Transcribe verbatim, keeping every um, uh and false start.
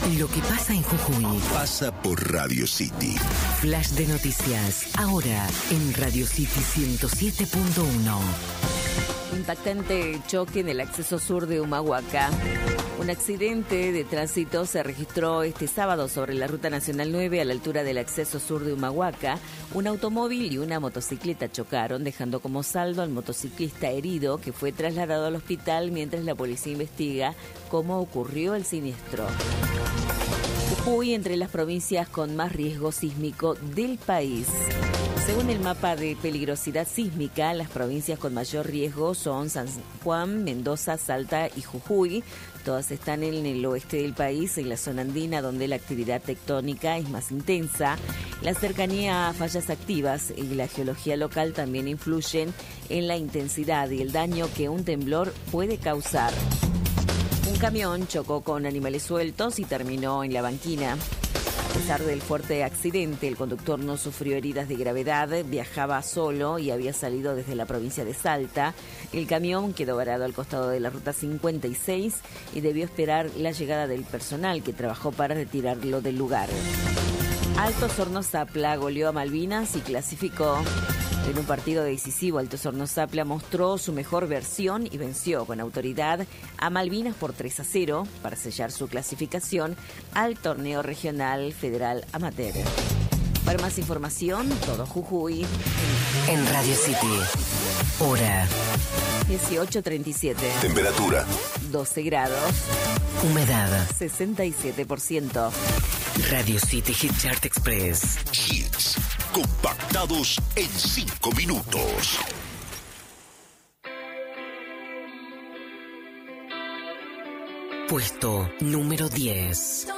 Lo que pasa en Jujuy pasa por Radio City. Flash de noticias, ahora en Radio City ciento siete punto uno. Impactante choque en el acceso sur de Humahuaca. Un accidente de tránsito se registró este sábado sobre la Ruta Nacional nueve a la altura del acceso sur de Humahuaca. Un automóvil y una motocicleta chocaron, dejando como saldo al motociclista herido, que fue trasladado al hospital mientras la policía investiga cómo ocurrió el siniestro. Jujuy, entre las provincias con más riesgo sísmico del país. Según el mapa de peligrosidad sísmica, las provincias con mayor riesgo son San Juan, Mendoza, Salta y Jujuy. Todas están en el oeste del país, en la zona andina, donde la actividad tectónica es más intensa. La cercanía a fallas activas y la geología local también influyen en la intensidad y el daño que un temblor puede causar. Un camión chocó con animales sueltos y terminó en la banquina. A pesar del fuerte accidente, el conductor no sufrió heridas de gravedad, viajaba solo y había salido desde la provincia de Salta. El camión quedó varado al costado de la ruta cincuenta y seis y debió esperar la llegada del personal que trabajó para retirarlo del lugar. Altos Hornos Zapla goleó a Malvinas y clasificó. En un partido decisivo, Altos Hornos Zapla mostró su mejor versión y venció con autoridad a Malvinas por tres a cero para sellar su clasificación al torneo regional federal amateur. Para más información, todo Jujuy en Radio City. Hora dieciocho treinta y siete. Temperatura doce grados. Humedad sesenta y siete por ciento. Radio City Hit Chart Express. Hits compactados en cinco minutos. Puesto número diez.